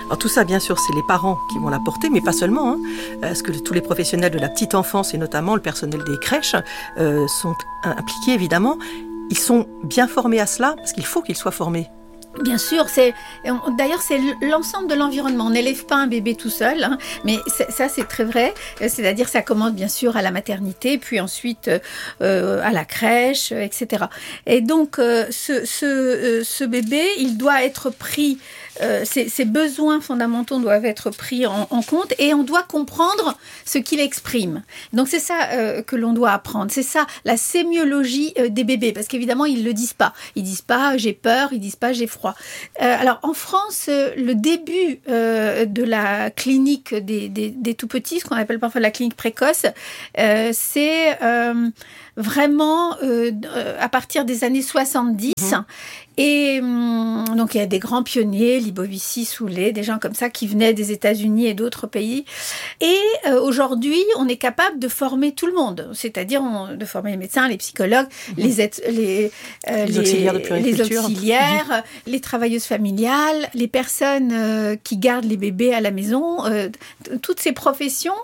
Alors tout ça, bien sûr, c'est les parents qui vont la porter, mais pas seulement, hein, parce que tous les professionnels de la petite enfance, et notamment le personnel des crèches, sont impliqués, évidemment. Ils sont bien formés à cela, parce qu'il faut qu'ils soient formés. Bien sûr, d'ailleurs c'est l'ensemble de l'environnement. On n'élève pas un bébé tout seul, hein, mais ça c'est très vrai. C'est-à-dire ça commence bien sûr à la maternité, puis ensuite à la crèche, etc. Et donc ce bébé, il doit être pris. Ses besoins fondamentaux doivent être pris en compte et on doit comprendre ce qu'il exprime. Donc c'est ça que l'on doit apprendre. C'est ça la sémiologie des bébés, parce qu'évidemment ils le disent pas. Ils disent pas j'ai peur, ils disent pas j'ai froid. Alors en France, le début de la clinique des tout petits, ce qu'on appelle parfois la clinique précoce, c'est vraiment à partir des années 70. Et donc il y a des grands pionniers, Libovici, Soulet, des gens comme ça qui venaient des États-Unis et d'autres pays. Et aujourd'hui, on est capable de former tout le monde, c'est-à-dire de former les médecins, les psychologues, les auxiliaires de puériculture, les auxiliaires, les travailleuses familiales, les personnes qui gardent les bébés à la maison. Toutes ces professions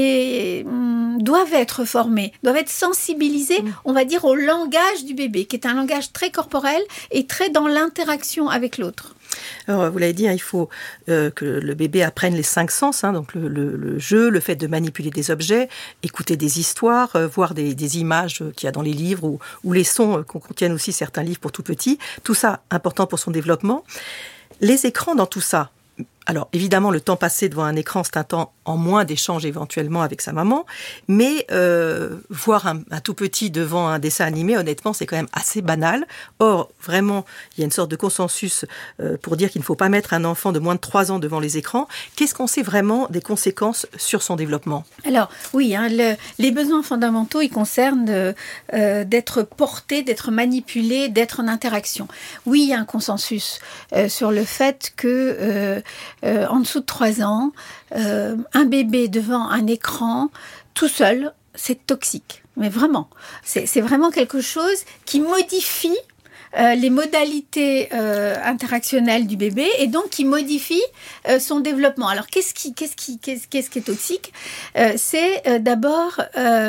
doivent être formées, doivent être sensibilisées, on va dire, au langage du bébé, qui est un langage très corporel et très dans l'interaction avec l'autre. Alors, vous l'avez dit, hein, il faut que le bébé apprenne les 5 sens, hein, donc le jeu, le fait de manipuler des objets, écouter des histoires, voir des images qu'il y a dans les livres ou les sons qu'on contienne aussi certains livres pour tout petit. Tout ça, important pour son développement. Les écrans dans tout ça. Alors, évidemment, le temps passé devant un écran, c'est un temps en moins d'échange éventuellement avec sa maman, mais voir un tout petit devant un dessin animé, honnêtement, c'est quand même assez banal. Or, vraiment, il y a une sorte de consensus pour dire qu'il ne faut pas mettre un enfant de moins de 3 ans devant les écrans. Qu'est-ce qu'on sait vraiment des conséquences sur son développement ? Alors, oui, hein, les besoins fondamentaux, ils concernent d'être porté, d'être manipulé, d'être en interaction. Oui, il y a un consensus sur le fait que en dessous de 3 ans, un bébé devant un écran, tout seul, c'est toxique. Mais vraiment, c'est vraiment quelque chose qui modifie les modalités interactionnelles du bébé et donc qui modifie son développement. Alors, qu'est-ce qui est toxique ? C'est d'abord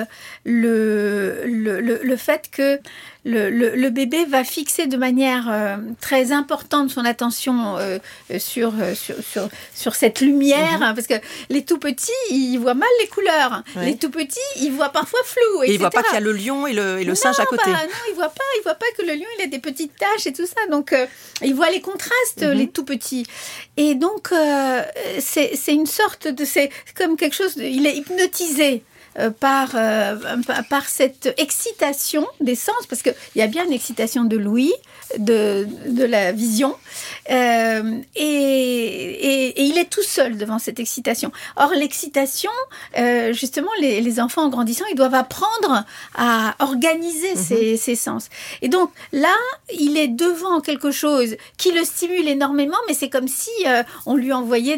le fait que le bébé va fixer de manière très importante son attention sur cette lumière, hein, parce que les tout petits, ils voient mal les couleurs. Oui. Les tout petits, ils voient parfois flou, etc. Et ils voient pas qu'il y a le lion et le singe à côté. Non, ils voient pas que le lion, il a des petites taches et tout ça. Donc, ils voient les contrastes, les tout petits. Et donc, c'est une sorte de... C'est comme quelque chose... Il est hypnotisé par cette excitation des sens, parce qu'il y a bien une excitation de l'ouïe, de la vision, et il est tout seul devant cette excitation. Or, l'excitation, justement, les enfants en grandissant, ils doivent apprendre à organiser ces sens. Et donc, là, il est devant quelque chose qui le stimule énormément, mais c'est comme si on lui envoyait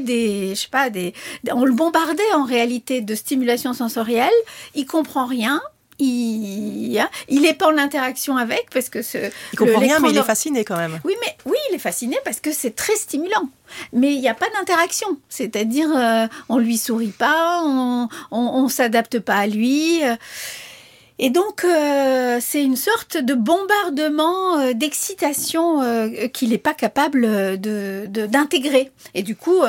on le bombardait en réalité de stimulation sensorielle. Il comprend rien. Il est pas en interaction avec parce que il comprend rien, mais il est fasciné quand même. Oui, il est fasciné parce que c'est très stimulant. Mais il n'y a pas d'interaction, c'est-à-dire on lui sourit pas, on s'adapte pas à lui. Et donc, c'est une sorte de bombardement d'excitation qu'il n'est pas capable d'intégrer. Et du coup,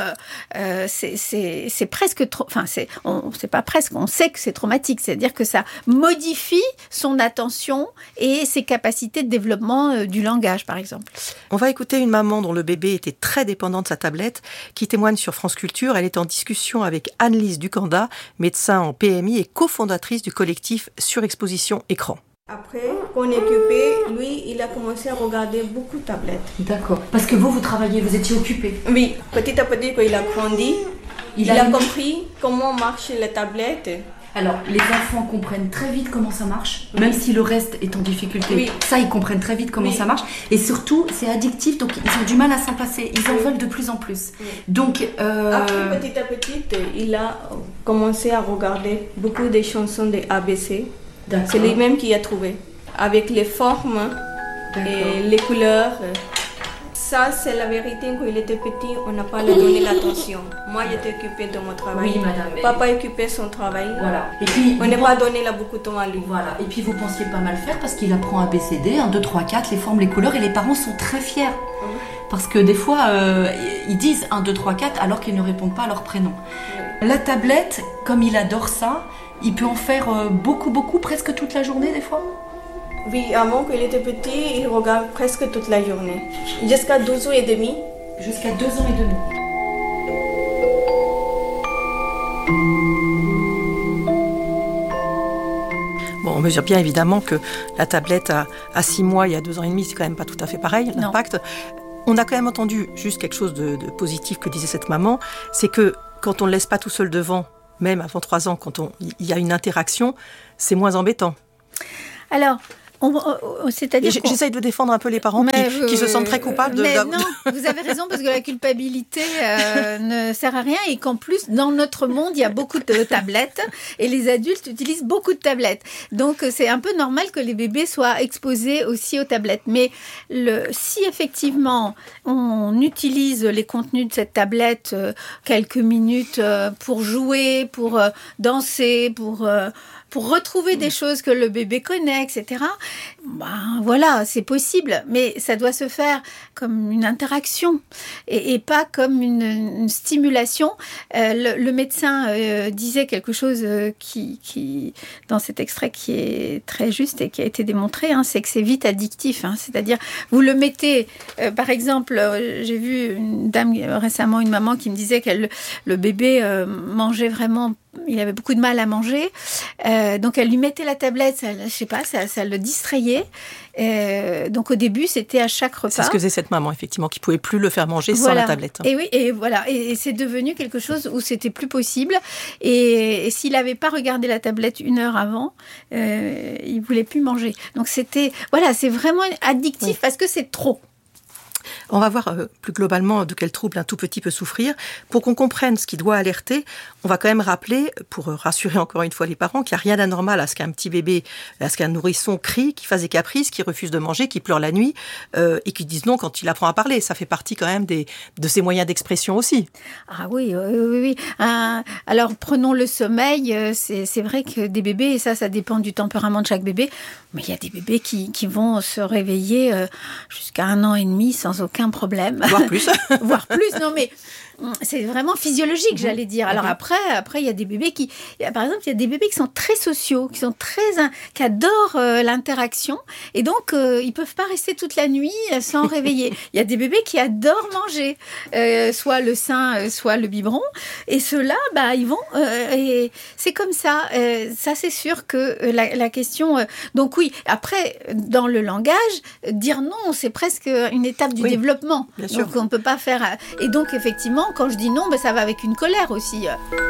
c'est presque trop... Enfin, c'est pas presque, on sait que c'est traumatique. C'est-à-dire que ça modifie son attention et ses capacités de développement du langage, par exemple. On va écouter une maman dont le bébé était très dépendant de sa tablette, qui témoigne sur France Culture. Elle est en discussion avec Anne-Lise Ducanda, médecin en PMI et cofondatrice du collectif Surexposition écran. Après qu'on est occupé, lui, il a commencé à regarder beaucoup de tablettes. D'accord. Parce que vous travailliez, vous étiez occupé. Oui, petit à petit, quand il a grandi, il a compris comment marchent les tablettes. Alors, les enfants comprennent très vite comment ça marche, même si le reste est en difficulté. Oui. Ça, ils comprennent très vite comment ça marche. Et surtout, c'est addictif, donc ils ont du mal à s'en passer. Ils en veulent de plus en plus. Oui. Donc, après, petit à petit, il a commencé à regarder beaucoup de chansons de ABC. D'accord. C'est lui-même qui a trouvé. Avec les formes et les couleurs, Ça, c'est la vérité. Quand il était petit, on n'a pas lui donné l'attention. Moi, j'étais occupée de mon travail. Oui, madame. Papa occupait son travail. Voilà. Et puis, on n'a pas donné là beaucoup de temps à lui. Voilà. Et puis, vous pensiez pas mal faire parce qu'il apprend ABCD, 1, 2, 3, 4, les formes, les couleurs, et les parents sont très fiers. Parce que des fois, ils disent 1, 2, 3, 4 alors qu'ils ne répondent pas à leur prénom. La tablette, comme il adore ça, il peut en faire beaucoup, presque toute la journée des fois. Oui, avant qu'il était petit, il regarde presque toute la journée. Jusqu'à 12 ans et demi. Jusqu'à 2 ans et demi. Bon, on mesure bien évidemment que la tablette à 6 mois et à 2 ans et demi, c'est quand même pas tout à fait pareil, l'impact. On a quand même entendu juste quelque chose de positif que disait cette maman, c'est que quand on ne le laisse pas tout seul devant, même avant 3 ans, quand il y a une interaction, c'est moins embêtant. Alors, c'est-à-dire j'essaye de défendre un peu les parents qui se sentent très coupables. Non, vous avez raison, parce que la culpabilité ne sert à rien, et qu'en plus, dans notre monde, il y a beaucoup de tablettes, et les adultes utilisent beaucoup de tablettes. Donc, c'est un peu normal que les bébés soient exposés aussi aux tablettes. Mais si effectivement, on utilise les contenus de cette tablette quelques minutes pour jouer, pour danser, pour retrouver des choses que le bébé connaît, etc. Ben voilà, c'est possible, mais ça doit se faire comme une interaction et pas comme une stimulation. Le médecin disait quelque chose qui, dans cet extrait, qui est très juste et qui a été démontré, c'est que c'est vite addictif. C'est-à-dire, vous le mettez, par exemple, j'ai vu une dame récemment, une maman qui me disait que le bébé mangeait vraiment. Il avait beaucoup de mal à manger, donc elle lui mettait la tablette, ça le distrayait. Donc au début, c'était à chaque repas. C'est ce que faisait cette maman, effectivement, qui pouvait plus le faire manger sans la tablette. Et oui, et voilà, et c'est devenu quelque chose où c'était plus possible. Et s'il n'avait pas regardé la tablette 1 heure avant, il voulait plus manger. Donc c'est vraiment addictif parce que c'est trop. On va voir plus globalement de quel trouble un tout petit peut souffrir. Pour qu'on comprenne ce qui doit alerter, on va quand même rappeler, pour rassurer encore une fois les parents, qu'il n'y a rien d'anormal à ce qu'un petit bébé, à ce qu'un nourrisson crie, qu'il fasse des caprices, qu'il refuse de manger, qu'il pleure la nuit et qu'il dise non quand il apprend à parler. Ça fait partie quand même de ses moyens d'expression aussi. Ah oui. Alors prenons le sommeil. C'est vrai que des bébés, et ça dépend du tempérament de chaque bébé, mais il y a des bébés qui vont se réveiller jusqu'à 1 an et demi sans aucun problème. Voire plus. Voire plus, non mais c'est vraiment physiologique, j'allais dire. Alors après, il y a des bébés par exemple, il y a des bébés qui sont très sociaux, qui adorent l'interaction, et donc ils peuvent pas rester toute la nuit sans réveiller. Il y a des bébés qui adorent manger, soit le sein, soit le biberon, et ceux-là, ils vont, et c'est comme ça. Ça, c'est sûr que la question. Donc oui, après, dans le langage, dire non, c'est presque une étape du développement. Bien sûr. Donc on peut pas faire. Et donc effectivement, quand je dis non, ça va avec une colère aussi.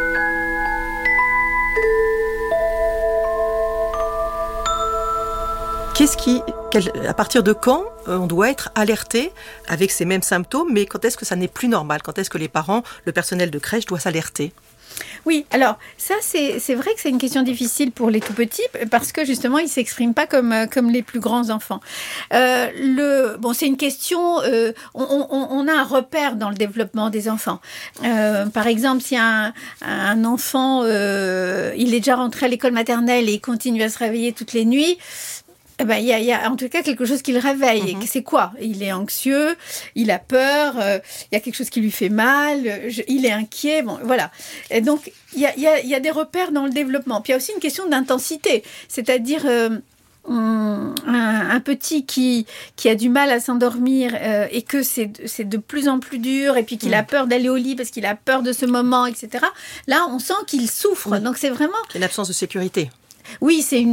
À partir de quand on doit être alerté avec ces mêmes symptômes, mais quand est-ce que ça n'est plus normal? Quand est-ce que les parents, le personnel de crèche doit s'alerter? Oui, alors ça c'est vrai que c'est une question difficile pour les tout petits parce que justement ils s'expriment pas comme les plus grands enfants. C'est une question. On a un repère dans le développement des enfants. Par exemple, si un enfant il est déjà rentré à l'école maternelle et il continue à se réveiller toutes les nuits. Il y a en tout cas quelque chose qui le réveille. Et c'est quoi? Il est anxieux, il a peur, il y a quelque chose qui lui fait mal, il est inquiet. Bon, voilà. Et donc, il y a des repères dans le développement. Puis il y a aussi une question d'intensité. C'est-à-dire un petit qui a du mal à s'endormir et que c'est de plus en plus dur, et puis qu'il a peur d'aller au lit parce qu'il a peur de ce moment, etc. Là, on sent qu'il souffre. Donc c'est vraiment... Il y a une absence de sécurité. Oui, c'est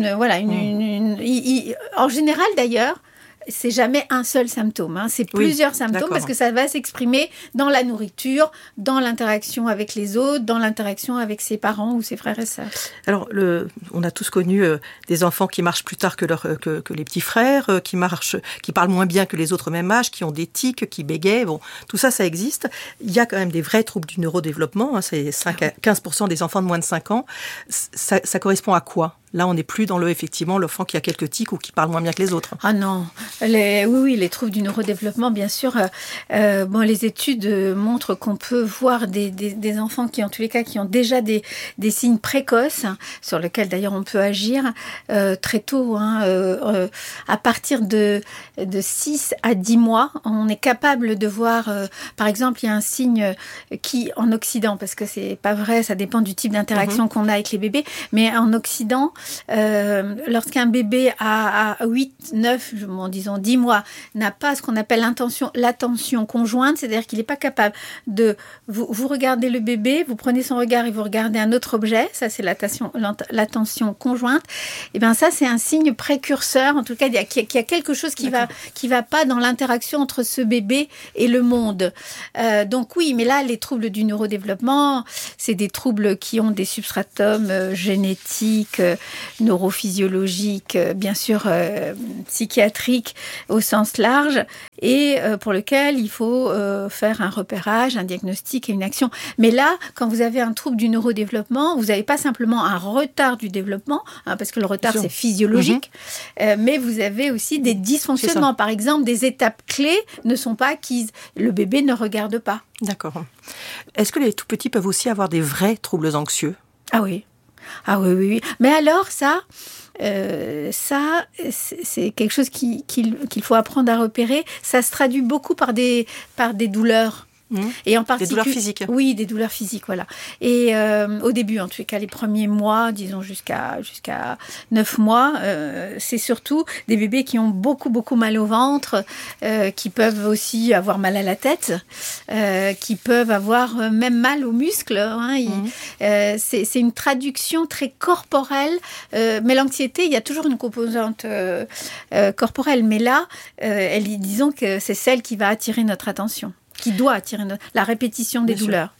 en général d'ailleurs, c'est jamais un seul symptôme, c'est plusieurs symptômes parce que ça va s'exprimer dans la nourriture, dans l'interaction avec les autres, dans l'interaction avec ses parents ou ses frères et sœurs. Alors, on a tous connu des enfants qui marchent plus tard que les petits frères, qui parlent moins bien que les autres même âge, qui ont des tics, qui bégayent. Bon, tout ça existe. Il y a quand même des vrais troubles du neurodéveloppement. C'est 5 à 15% des enfants de moins de 5 ans. Ça correspond à quoi, Là, on n'est plus dans effectivement, l'enfant qui a quelques tics ou qui parle moins bien que les autres. Ah non, les troubles du neurodéveloppement, bien sûr. Les études montrent qu'on peut voir des enfants qui, en tous les cas, qui ont déjà des signes précoces, sur lesquels d'ailleurs on peut agir très tôt. À partir de 6 à 10 mois, on est capable de voir, par exemple, il y a un signe qui, en Occident, parce que c'est pas vrai, ça dépend du type d'interaction qu'on a avec les bébés, mais en Occident, lorsqu'un bébé à 8, 9, disons 10 mois, n'a pas ce qu'on appelle l'attention conjointe, c'est-à-dire qu'il n'est pas capable de... Vous regardez le bébé, vous prenez son regard et vous regardez un autre objet, ça c'est l'attention conjointe, et bien ça c'est un signe précurseur, en tout cas il y a quelque chose qui va pas dans l'interaction entre ce bébé et le monde. Donc oui, mais là les troubles du neurodéveloppement, c'est des troubles qui ont des substratums génétiques, neurophysiologiques, bien sûr psychiatriques au sens large, et pour lequel il faut faire un repérage, un diagnostic et une action. Mais là, quand vous avez un trouble du neurodéveloppement, vous n'avez pas simplement un retard du développement, parce que le retard c'est physiologique, mais vous avez aussi des dysfonctionnements. Par exemple, des étapes clés ne sont pas acquises. Le bébé ne regarde pas. D'accord. Est-ce que les tout petits peuvent aussi avoir des vrais troubles anxieux ? Ah oui. Oui. Mais alors ça, c'est quelque chose qu'il faut apprendre à repérer. Ça se traduit beaucoup par des douleurs. Et en particulier, des douleurs physiques. Oui, des douleurs physiques, voilà. Et au début, en tout cas, les premiers mois, disons jusqu'à 9 mois, c'est surtout des bébés qui ont beaucoup, beaucoup mal au ventre, qui peuvent aussi avoir mal à la tête, qui peuvent avoir même mal aux muscles. C'est une traduction très corporelle. Mais l'anxiété, il y a toujours une composante corporelle. Mais là, disons que c'est celle qui va attirer notre attention. Qui doit attirer la répétition des douleurs.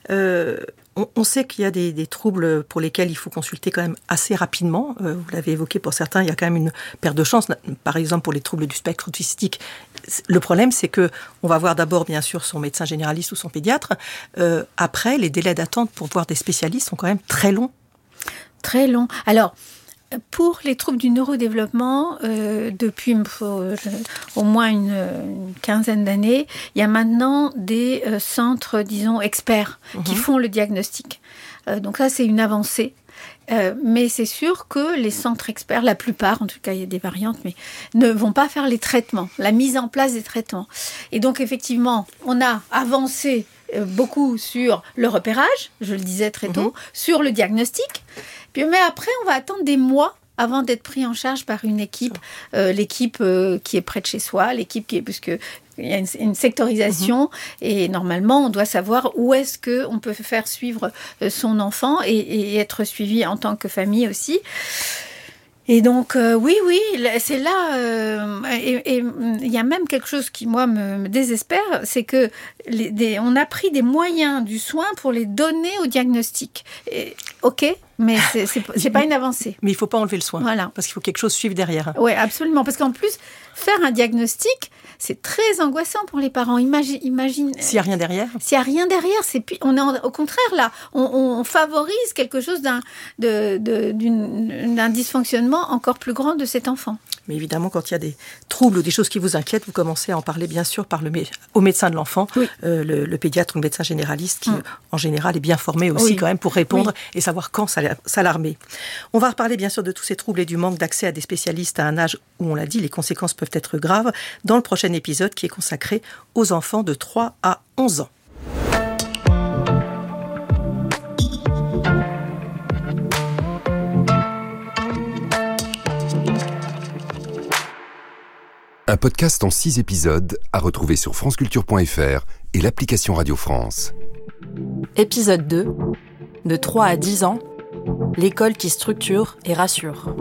On sait qu'il y a des troubles pour lesquels il faut consulter quand même assez rapidement. Vous l'avez évoqué, pour certains, il y a quand même une perte de chance. Par exemple, pour les troubles du spectre autistique, le problème, c'est que on va voir d'abord, bien sûr, son médecin généraliste ou son pédiatre. Après, les délais d'attente pour voir des spécialistes sont quand même très longs. Très longs. Alors, pour les troubles du neurodéveloppement, depuis au moins une quinzaine d'années, il y a maintenant des centres, disons, experts qui font le diagnostic. Donc ça, c'est une avancée. Mais c'est sûr que les centres experts, la plupart, en tout cas il y a des variantes, mais ne vont pas faire les traitements, la mise en place des traitements. Et donc effectivement, on a avancé beaucoup sur le repérage, je le disais très tôt, sur le diagnostic. Puis, mais après, on va attendre des mois avant d'être pris en charge par une équipe, l'équipe qui est près de chez soi, l'équipe qui est... Puisque il y a une sectorisation et normalement, on doit savoir où est-ce qu'on peut faire suivre son enfant et être suivi en tant que famille aussi. Et donc, oui, c'est là... et il y a même quelque chose qui, moi, me désespère, c'est que on a pris des moyens du soin pour les donner au diagnostic. OK, mais c'est pas une avancée. Mais il ne faut pas enlever le soin, voilà. Parce qu'il faut quelque chose suivre derrière. Oui, absolument. Parce qu'en plus, faire un diagnostic, c'est très angoissant pour les parents. Imagine s'il n'y a rien derrière. S'il n'y a rien derrière, on est au contraire là. On favorise quelque chose d'un dysfonctionnement encore plus grand de cet enfant. Mais évidemment, quand il y a des troubles ou des choses qui vous inquiètent, vous commencez à en parler bien sûr au médecin de l'enfant, le pédiatre ou le médecin généraliste qui, en général, est bien formé aussi quand même pour répondre et savoir quand s'alarmer. On va reparler bien sûr de tous ces troubles et du manque d'accès à des spécialistes à un âge où, on l'a dit, les conséquences peuvent être graves dans le prochain épisode qui est consacré aux enfants de 3 à 11 ans. Un podcast en 6 épisodes à retrouver sur franceculture.fr et l'application Radio France. Épisode 2. De 3 à 10 ans, l'école qui structure et rassure.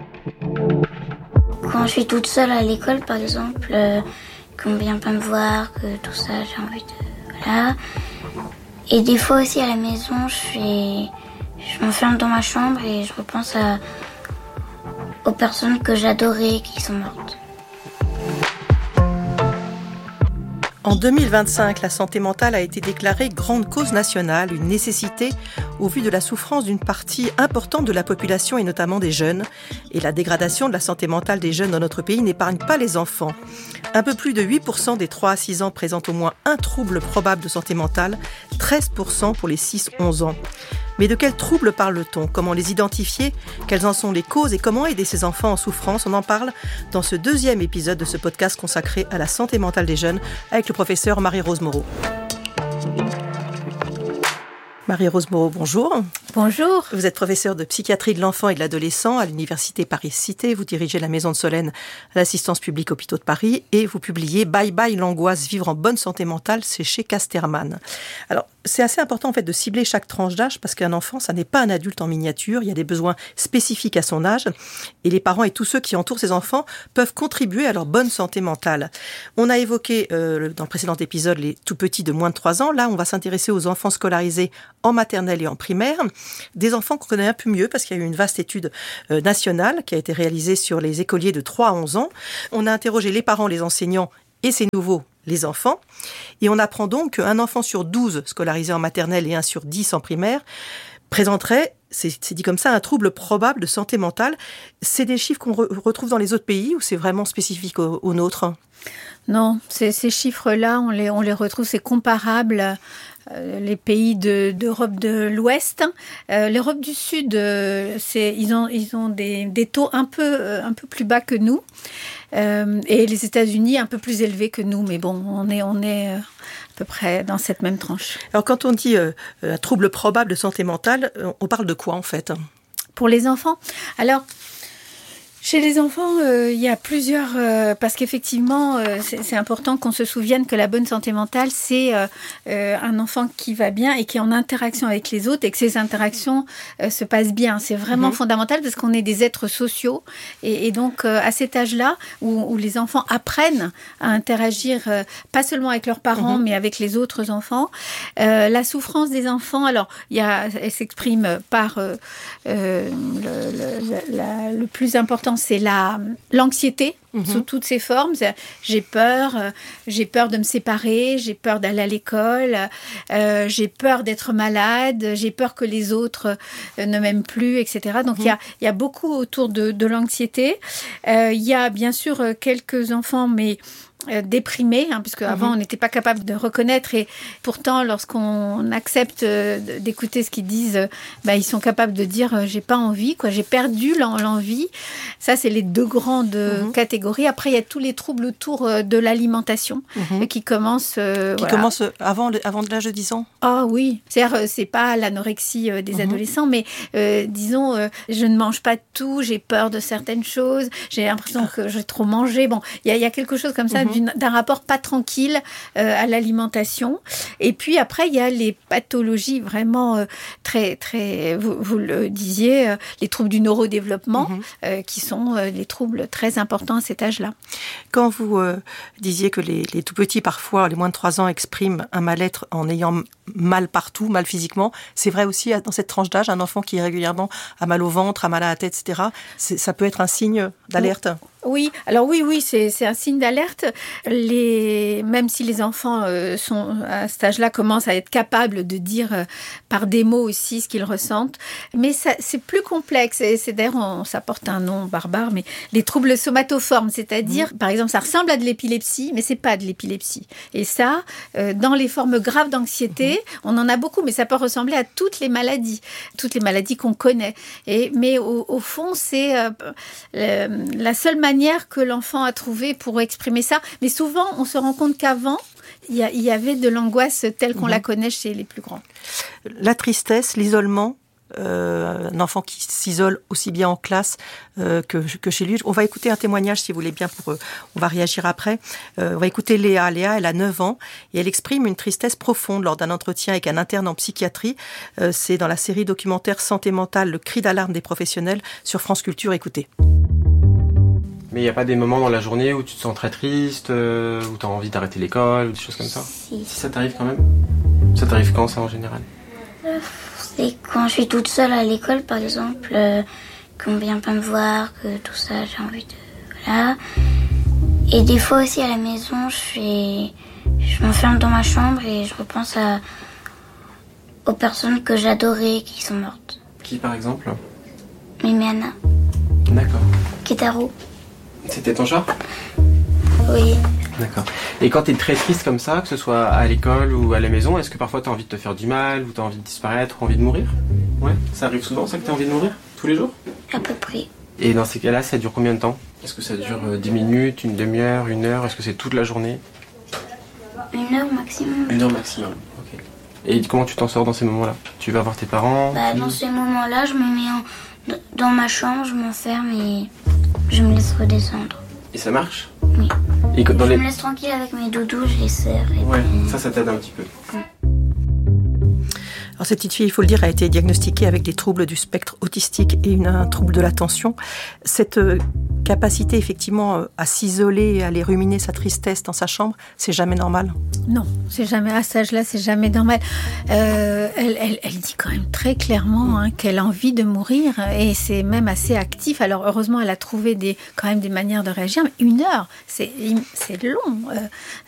Quand je suis toute seule à l'école, par exemple, qu'on vient pas me voir, que tout ça, j'ai envie de... Voilà. Et des fois aussi à la maison, je m'enferme dans ma chambre et je repense aux personnes que j'adorais qui sont mortes. En 2025, la santé mentale a été déclarée grande cause nationale, une nécessité au vu de la souffrance d'une partie importante de la population et notamment des jeunes. Et la dégradation de la santé mentale des jeunes dans notre pays n'épargne pas les enfants. Un peu plus de 8% des 3 à 6 ans présentent au moins un trouble probable de santé mentale, 13% pour les 6-11 ans. Mais de quels troubles parle-t-on ? Comment les identifier ? Quelles en sont les causes et comment aider ces enfants en souffrance ? On en parle dans ce 2e épisode de ce podcast consacré à la santé mentale des jeunes avec le professeur Marie-Rose Moreau. Marie-Rose Moreau, bonjour. Bonjour. Vous êtes professeure de psychiatrie de l'enfant et de l'adolescent à l'université Paris-Cité. Vous dirigez la Maison de Solène à l'Assistance publique Hôpitaux de Paris et vous publiez Bye bye l'angoisse, vivre en bonne santé mentale, c'est chez Casterman. Alors, c'est assez important en fait de cibler chaque tranche d'âge parce qu'un enfant, ça n'est pas un adulte en miniature. Il y a des besoins spécifiques à son âge et les parents et tous ceux qui entourent ces enfants peuvent contribuer à leur bonne santé mentale. On a évoqué dans le précédent épisode les tout petits de moins de 3 ans. Là, on va s'intéresser aux enfants scolarisés en maternelle et en primaire, des enfants qu'on connaît un peu mieux parce qu'il y a eu une vaste étude nationale qui a été réalisée sur les écoliers de 3 à 11 ans. On a interrogé les parents, les enseignants et c'est nouveau, les enfants. Et on apprend donc qu'un enfant sur 12 scolarisé en maternelle et 1 sur 10 en primaire présenterait, c'est dit comme ça, un trouble probable de santé mentale. C'est des chiffres qu'on retrouve dans les autres pays ou c'est vraiment spécifique au nôtre ? Non, ces chiffres-là, on les retrouve, c'est comparable. Les pays d'Europe de l'Ouest, l'Europe du Sud, ils ont des taux un peu plus bas que nous, et les États-Unis un peu plus élevés que nous, mais bon, on est à peu près dans cette même tranche. Alors quand on dit un trouble probable de santé mentale, on parle de quoi en fait ? Pour les enfants, alors. Chez les enfants, il y a plusieurs... parce qu'effectivement, c'est important qu'on se souvienne que la bonne santé mentale, c'est un enfant qui va bien et qui est en interaction avec les autres et que ces interactions se passent bien. C'est vraiment fondamental parce qu'on est des êtres sociaux. Et donc, à cet âge-là, où les enfants apprennent à interagir, pas seulement avec leurs parents, mais avec les autres enfants, la souffrance des enfants, alors, elle s'exprime par le plus important, c'est l'anxiété sous toutes ses formes. J'ai peur de me séparer, j'ai peur d'aller à l'école, j'ai peur d'être malade, j'ai peur que les autres ne m'aiment plus, etc. Donc il y a beaucoup autour de l'anxiété. Il y a bien sûr quelques enfants, mais déprimés, puisque avant on n'était pas capable de reconnaître et pourtant lorsqu'on accepte d'écouter ce qu'ils disent, ils sont capables de dire j'ai pas envie, j'ai perdu l'envie. Ça c'est les 2 grandes catégories. Après il y a tous les troubles autour de l'alimentation qui commencent commencent avant l'âge de 10 ans. Ah oui, c'est pas l'anorexie des adolescents, mais disons je ne mange pas tout, j'ai peur de certaines choses, j'ai l'impression que j'ai trop mangé. Bon, il y a quelque chose comme ça d'un rapport pas tranquille à l'alimentation. Et puis après, il y a les pathologies vraiment très, très, vous le disiez, les troubles du neurodéveloppement, qui sont des troubles très importants à cet âge-là. Quand vous disiez que les tout petits, parfois, les moins de 3 ans, expriment un mal-être en ayant mal partout, mal physiquement, c'est vrai aussi dans cette tranche d'âge, un enfant qui régulièrement a mal au ventre, a mal à la tête, etc., ça peut être un signe d'alerte ? Oui, alors oui, c'est un signe d'alerte. Même si les enfants sont à cet âge-là commencent à être capables de dire par des mots aussi ce qu'ils ressentent, mais c'est plus complexe. Et c'est d'ailleurs, ça porte un nom barbare, mais les troubles somatoformes, c'est-à-dire, par exemple, ça ressemble à de l'épilepsie, mais c'est pas de l'épilepsie. Et ça, dans les formes graves d'anxiété, on en a beaucoup, mais ça peut ressembler à toutes les maladies qu'on connaît. Mais au fond, c'est la seule manière que l'enfant a trouvé pour exprimer ça. Mais souvent, on se rend compte qu'avant, il y avait de l'angoisse telle qu'on la connaît chez les plus grands. La tristesse, l'isolement, un enfant qui s'isole aussi bien en classe que chez lui. On va écouter un témoignage, si vous voulez bien, on va réagir après. On va écouter Léa. Léa, elle a 9 ans et elle exprime une tristesse profonde lors d'un entretien avec un interne en psychiatrie. C'est dans la série documentaire Santé mentale, le cri d'alarme des professionnels sur France Culture. Écoutez. Mais il n'y a pas des moments dans la journée où tu te sens très triste, où tu as envie d'arrêter l'école, ou des choses comme ça ? Si ça t'arrive quand même ? Ça t'arrive quand, ça, en général ? C'est quand je suis toute seule à l'école, par exemple, qu'on vient pas me voir, que tout ça, j'ai envie de... Voilà. Et des fois aussi à la maison, je je m'enferme dans ma chambre et je repense aux personnes que j'adorais qui sont mortes. Qui par exemple? Mimi Anna. D'accord. Kitaro. C'était ton chat? Oui. D'accord. Et quand t'es très triste comme ça, que ce soit à l'école ou à la maison, est-ce que parfois t'as envie de te faire du mal, ou t'as envie de disparaître, ou envie de mourir? Ouais. Ça arrive souvent, ça, que t'as envie de mourir? Tous les jours? À peu près. Et dans ces cas-là, ça dure combien de temps? Est-ce que ça dure 10 minutes, une demi-heure, 1 heure? Est-ce que c'est toute la journée? 1 heure maximum. 1 heure maximum, ok. Et comment tu t'en sors dans ces moments-là? Tu vas voir tes parents? Dans ces moments-là, je me mets dans ma chambre, je m'enferme et je me laisse redescendre. Et ça marche? Oui. Et je me laisse tranquille avec mes doudous, je les serre. Ouais, ça t'aide un petit peu. Alors, cette petite fille, il faut le dire, a été diagnostiquée avec des troubles du spectre autistique et un trouble de l'attention. Cette capacité, effectivement, à s'isoler et à aller ruminer sa tristesse dans sa chambre, c'est jamais normal? Non, c'est jamais, à cet âge-là, c'est jamais normal. Elle dit quand même très clairement qu'elle a envie de mourir et c'est même assez actif. Alors, heureusement, elle a trouvé quand même des manières de réagir. Mais 1 heure, c'est long.